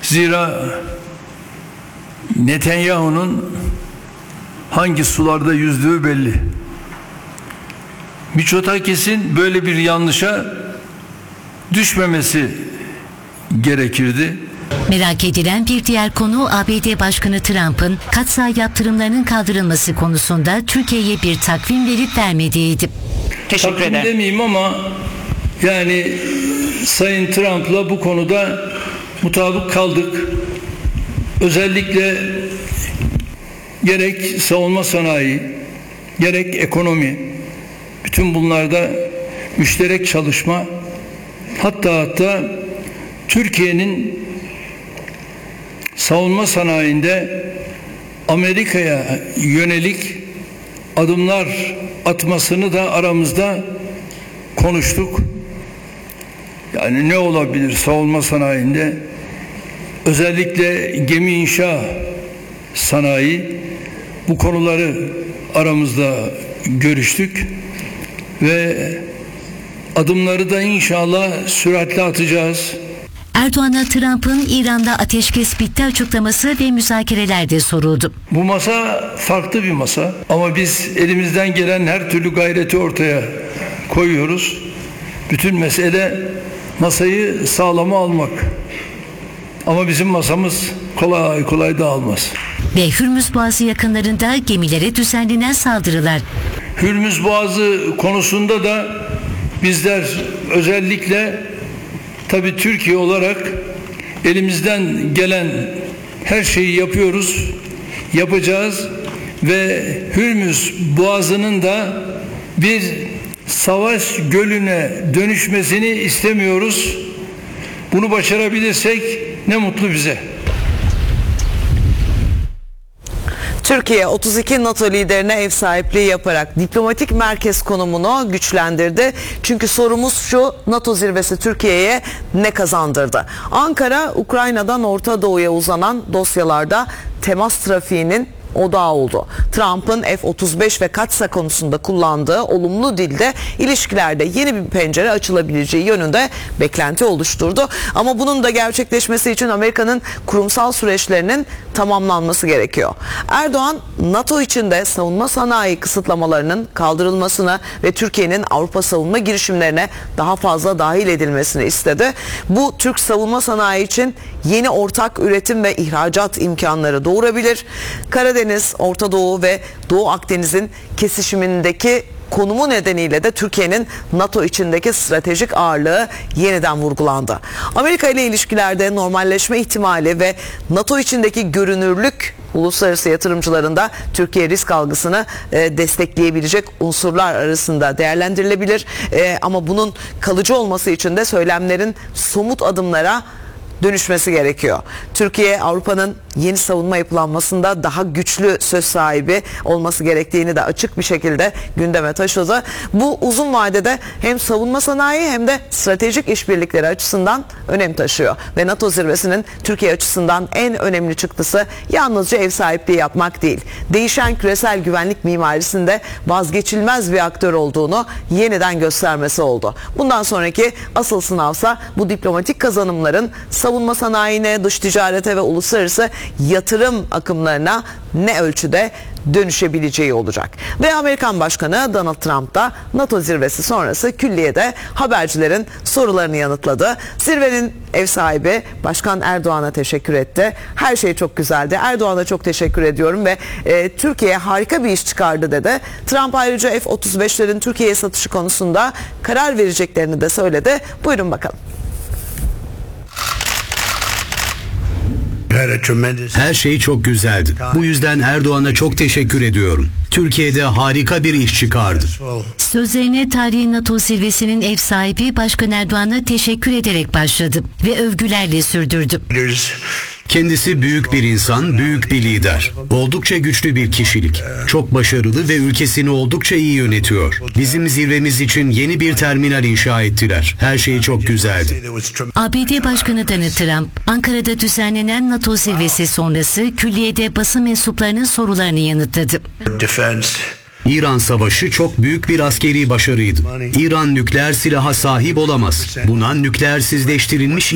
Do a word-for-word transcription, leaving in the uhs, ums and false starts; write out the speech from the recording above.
Zira Netanyahu'nun hangi sularda yüzdüğü belli. Mitsotakis'in böyle bir yanlışa düşmemesi gerekirdi. Merak edilen bir diğer konu A B D Başkanı Trump'ın katsayı yaptırımlarının kaldırılması konusunda Türkiye'ye bir takvim verip vermediğiydi. Teşekkür ederim. Takvim demeyeyim ama yani Sayın Trump'la bu konuda mutabık kaldık. Özellikle gerek savunma sanayi, gerek ekonomi, bütün bunlarda müşterek çalışma, hatta hatta Türkiye'nin savunma sanayinde Amerika'ya yönelik adımlar atmasını da aramızda konuştuk. Yani ne olabilir savunma sanayinde? Özellikle gemi inşa sanayi, bu konuları aramızda görüştük ve adımları da inşallah süratle atacağız. Erdoğan'a Trump'ın İran'da ateşkes bitti açıklaması ve müzakereler de soruldu. Bu masa farklı bir masa ama biz elimizden gelen her türlü gayreti ortaya koyuyoruz. Bütün mesele masayı sağlama almak. Ama bizim masamız kolay kolay dağılmaz. Ve Hürmüz Boğazı yakınlarında gemilere düzenlenen saldırılar. Hürmüz Boğazı konusunda da bizler özellikle tabii Türkiye olarak elimizden gelen her şeyi yapıyoruz, yapacağız ve Hürmüz Boğazı'nın da bir savaş gölüne dönüşmesini istemiyoruz. Bunu başarabilirsek ne mutlu bize. Türkiye otuz iki NATO liderine ev sahipliği yaparak diplomatik merkez konumunu güçlendirdi. Çünkü sorumuz şu: NATO zirvesi Türkiye'ye ne kazandırdı? Ankara, Ukrayna'dan Orta Doğu'ya uzanan dosyalarda temas trafiğinin odağı oldu. Trump'ın F otuz beş ve Katsa konusunda kullandığı olumlu dilde ilişkilerde yeni bir pencere açılabileceği yönünde beklenti oluşturdu. Ama bunun da gerçekleşmesi için Amerika'nın kurumsal süreçlerinin tamamlanması gerekiyor. Erdoğan, NATO içinde savunma sanayi kısıtlamalarının kaldırılmasını ve Türkiye'nin Avrupa savunma girişimlerine daha fazla dahil edilmesini istedi. Bu Türk savunma sanayi için yeni ortak üretim ve ihracat imkanları doğurabilir. Karadeniz, Orta Doğu ve Doğu Akdeniz'in kesişimindeki konumu nedeniyle de Türkiye'nin NATO içindeki stratejik ağırlığı yeniden vurgulandı. Amerika ile ilişkilerde normalleşme ihtimali ve NATO içindeki görünürlük uluslararası yatırımcıların da Türkiye risk algısını e, destekleyebilecek unsurlar arasında değerlendirilebilir. E, ama bunun kalıcı olması için de söylemlerin somut adımlara dönüşmesi gerekiyor. Türkiye, Avrupa'nın yeni savunma yapılanmasında daha güçlü söz sahibi olması gerektiğini de açık bir şekilde gündeme taşıdı. Bu uzun vadede hem savunma sanayi hem de stratejik işbirlikleri açısından önem taşıyor. Ve NATO zirvesinin Türkiye açısından en önemli çıktısı yalnızca ev sahipliği yapmak değil. Değişen küresel güvenlik mimarisinde vazgeçilmez bir aktör olduğunu yeniden göstermesi oldu. Bundan sonraki asıl sınavsa bu diplomatik kazanımların savunma sanayine, dış ticarete ve uluslararası yatırım akımlarına ne ölçüde dönüşebileceği olacak. Ve Amerikan Başkanı Donald Trump da NATO zirvesi sonrası külliyede habercilerin sorularını yanıtladı. Zirvenin ev sahibi Başkan Erdoğan'a teşekkür etti. Her şey çok güzeldi. Erdoğan'a çok teşekkür ediyorum ve e, Türkiye harika bir iş çıkardı dedi. Trump ayrıca F otuz beşlerin Türkiye'ye satışı konusunda karar vereceklerini de söyledi. Buyurun bakalım. Her şey çok güzeldi. Bu yüzden Erdoğan'a çok teşekkür ediyorum. Türkiye'de harika bir iş çıkardı. Sözlerine tarihi NATO zirvesinin ev sahibi Başkan Erdoğan'a teşekkür ederek başladı ve övgülerle sürdürdü. Kendisi büyük bir insan, büyük bir lider. Oldukça güçlü bir kişilik. Çok başarılı ve ülkesini oldukça iyi yönetiyor. Bizim zirvemiz için yeni bir terminal inşa ettiler. Her şey çok güzeldi. A B D Başkanı Donald Trump, Ankara'da düzenlenen NATO zirvesi sonrası külliyede basın mensuplarının sorularını yanıtladı. İran Savaşı çok büyük bir askeri başarıydı. İran nükleer silaha sahip olamaz. Buna nükleersizleştirilmiş